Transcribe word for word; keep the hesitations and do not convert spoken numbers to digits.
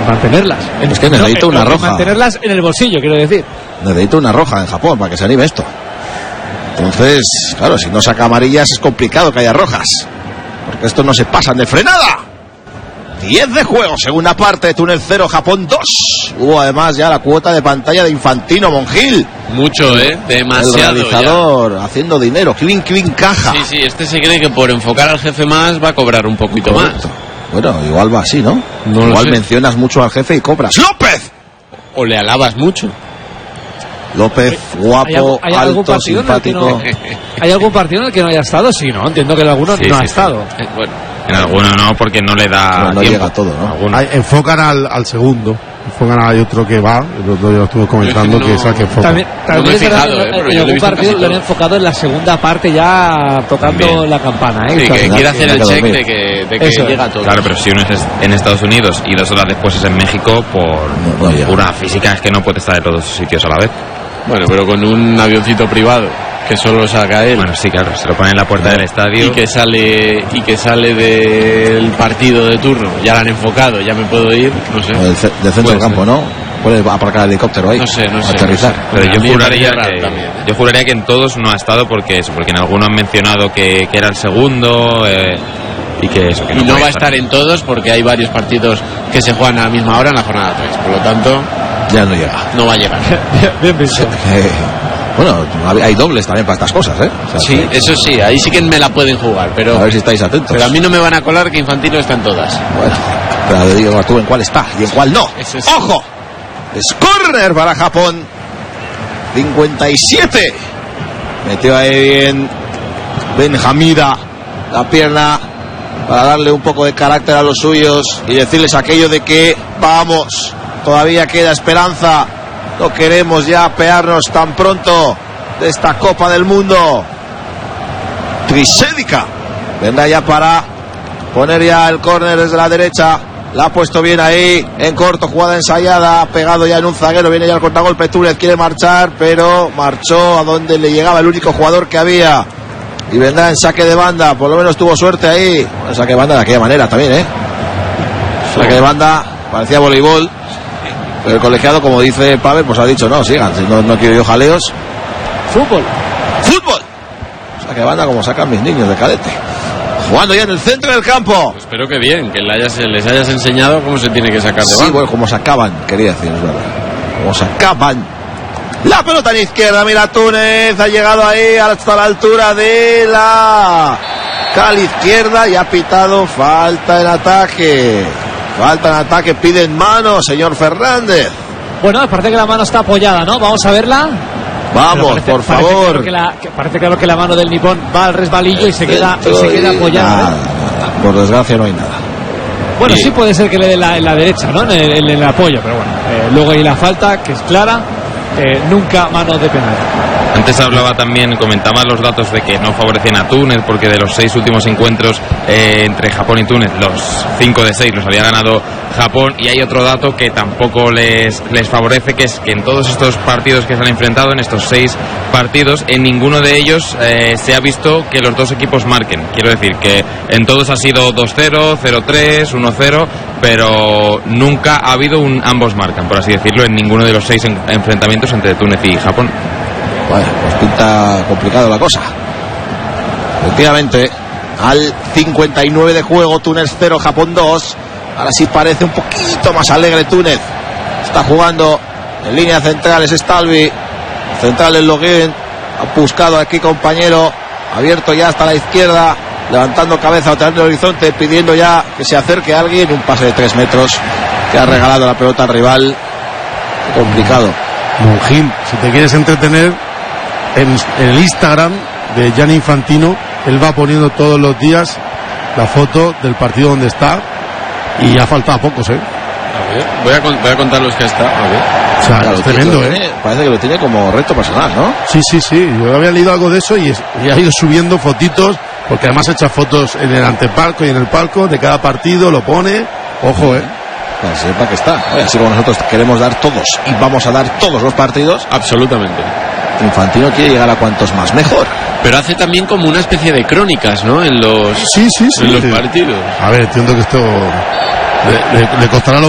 mantenerlas. Es que necesito no, una roja. Mantenerlas en el bolsillo, quiero decir. Necesito una roja en Japón para que se anime esto. Entonces, claro, si no saca amarillas es complicado que haya rojas, porque estos no se pasan de frenada. diez de juego, segunda parte, Túnez cero, Japón dos. Hubo además ya la cuota de pantalla de Infantino Monjil. Mucho, ¿eh? Demasiado. El realizador ya. haciendo dinero. Clean, clean, caja. Sí, sí, este se cree que por enfocar al jefe más va a cobrar un poquito Correcto. más. Bueno, igual va así, ¿no? No igual lo sé. mencionas mucho al jefe y cobras. ¡López! O le alabas mucho. López, guapo, ¿Hay, algo, hay algún alto, partido simpático. en el que no, ¿hay algún partido en el que no haya estado? Sí, ¿no? Entiendo que en alguno Sí, no sí, ha estado. sí. Bueno, en alguno no, porque no le da No, no tiempo. llega todo, ¿no? Alguno. Hay, enfocan al, al segundo. Enfocan, hay otro que va, el otro ya lo estuve comentando, No, que es el que enfoca. También, también me he es verdad fijado, que eh, pero en yo lo he algún visto en partido casi lo han todos. enfocado en la segunda parte ya tocando También. la campana, ¿eh? Sí, que Claro, quiere hacer tiene el que check dormir. de que, de que Eso es. llega todo. Claro, pero si uno es en Estados Unidos y dos horas después es en México, por No, no llega. pura física es que no puede estar en todos los sitios a la vez. Bueno, pero con un avioncito privado que solo saca él. Bueno, sí, claro, se lo pone en la puerta del estadio. y que sale y que sale del partido de turno, ya la han enfocado, ya me puedo ir, no sé. O del, ce- del centro Puede del campo, ser. ¿no? Puede aparcar el helicóptero ahí. No sé, no sé, Aterrizar. no sé. Pero A yo mí me juraría, parece raro que, también. yo juraría que en todos no ha estado porque eso, porque en algunos han mencionado que, que era el segundo eh, y que eso, que Y no podía va a estar en todos porque hay varios partidos que se juegan a la misma hora en la jornada tres, por lo tanto Ya no llega. no va a llegar. Bien visto. Eh, bueno, hay dobles también para estas cosas, ¿eh? O sea, Sí, que- eso sí, ahí sí que me la pueden jugar, pero a ver si estáis atentos. pero a mí no me van a colar que Infantino está en todas. Bueno, pero te digo tú en cuál está y en cuál no. Eso es. ¡Ojo! Es córner para Japón. cincuenta y siete. Metió ahí bien Benjamida la pierna para darle un poco de carácter a los suyos y decirles aquello de que vamos, todavía queda esperanza. No queremos ya apearnos tan pronto de esta Copa del Mundo. Trisédica vendrá ya para poner ya el córner desde la derecha. La ha puesto bien ahí, en corto, jugada ensayada, pegado ya en un zaguero, viene ya el contragolpe, Túnez quiere marchar, pero marchó a donde le llegaba el único jugador que había. Y vendrá en saque de banda, por lo menos tuvo suerte ahí. Bueno, saque de banda de aquella manera también, ¿eh? Saque de banda, parecía voleibol. Pero el colegiado, como dice Pavel, pues ha dicho, no, sigan, si no, no quiero yo jaleos. Fútbol. ¡Fútbol! Saque de banda como sacan mis niños de cadete. Jugando ya en el centro del campo. Espero que bien, que le hayas- les hayas enseñado cómo se tiene que sacar de Sí, banda. bueno, como sacaban, quería decir, es verdad. Como sacaban. La pelota en izquierda, mira Túnez, ha llegado ahí hasta la altura de la cal izquierda y ha pitado falta en ataque. Falta en ataque, piden mano, señor Fernández. Bueno, parece que la mano está apoyada, ¿no? Vamos a verla. Vamos, Parece- por parece favor. claro que la- que parece claro que la mano del nipón va al resbalillo y se queda, y se Dentro queda y apoyada. nada, ¿eh? nada. Por desgracia no hay nada. Bueno, Y- sí puede ser que le dé la, en la derecha, ¿no? En el, en el apoyo, pero bueno. Eh, luego hay la falta, que es clara. Eh, nunca mano de penal. Antes hablaba también, comentaba los datos de que no favorecían a Túnez porque de los seis últimos encuentros eh, entre Japón y Túnez, los cinco de seis los había ganado Japón, y hay otro dato que tampoco les, les favorece, que es que en todos estos partidos que se han enfrentado, en estos seis partidos, en ninguno de ellos eh, se ha visto que los dos equipos marquen. Quiero decir que en todos ha sido dos cero, cero tres, uno cero, pero nunca ha habido un ambos marcan, por así decirlo, en ninguno de los seis en- enfrentamientos entre Túnez y Japón. Bueno, pues pinta complicado la cosa. Efectivamente, al cincuenta y nueve de juego, Túnez cero, Japón dos. Ahora sí parece un poquito más alegre Túnez. Está jugando en línea central, es Stalvi. Central el Login. Ha buscado aquí compañero. Abierto ya hasta la izquierda. Levantando cabeza otra vez del horizonte, pidiendo ya que se acerque alguien. Un pase de tres metros que ha regalado la pelota al rival. Complicado. Monjim, si te quieres entretener, en, en el Instagram de Gianni Infantino, él va poniendo todos los días la foto del partido donde está, y ya falta pocos, ¿eh? A ver, voy, a, con- voy a contar los que está. A ver. O sea, Claro, es lo tiene- tremendo, lo ¿eh? tiene- Parece que lo tiene como reto personal, ¿no? Sí, sí, sí, yo había leído algo de eso y, es- y ha ido subiendo fotitos, porque además echa fotos en el antepalco y en el palco de cada partido, lo pone, ojo, ¿eh? Para que sepa que está. Oye, así como nosotros queremos dar todos y vamos a dar todos los partidos, Absolutamente. Infantino quiere llegar a cuantos más mejor. Pero hace también como una especie de crónicas, ¿no? En los, Sí, sí, sí. en los Sí. partidos. A ver, entiendo que esto le, le- le costará los